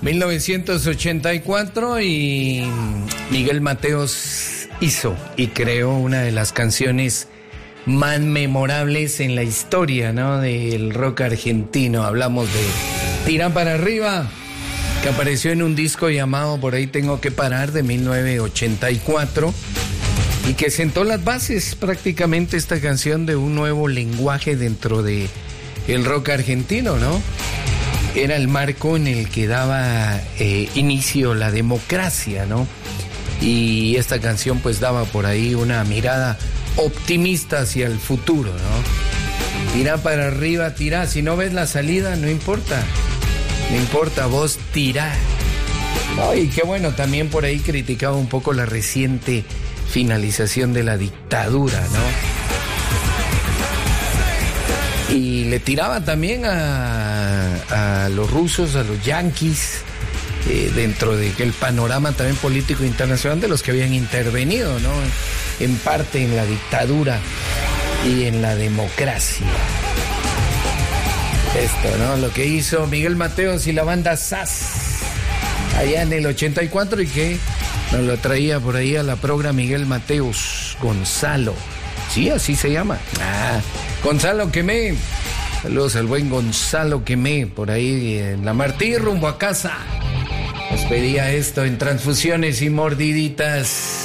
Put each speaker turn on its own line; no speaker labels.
1984 y Miguel Mateos hizo y creó una de las canciones más memorables en la historia, ¿no?, del rock argentino. Hablamos de Tira para Arriba, que apareció en un disco llamado Por ahí tengo que parar, de 1984, y que sentó las bases prácticamente, esta canción, de un nuevo lenguaje dentro de el rock argentino, ¿no? Era el marco en el que daba inicio la democracia, ¿no? Y esta canción pues daba por ahí una mirada optimista hacia el futuro, ¿no? Tira para arriba, tira. Si no ves la salida, no importa. No importa, vos tirá. No, y qué bueno, también por ahí criticaba un poco la reciente finalización de la dictadura, ¿no? Y le tiraba también a los rusos, a los yanquis, dentro de el panorama también político internacional, de los que habían intervenido, ¿no?, en parte en la dictadura y en la democracia. Esto, ¿no?, lo que hizo Miguel Mateos y la banda SAS allá en el 84, y que nos lo traía por ahí a la progra Miguel Mateos, Gonzalo. Sí, así se llama. Gonzalo Quemé. Saludos al buen Gonzalo Quemé, por ahí en la Martí, rumbo a casa. Nos pedía esto en Transfusiones y Mordiditas.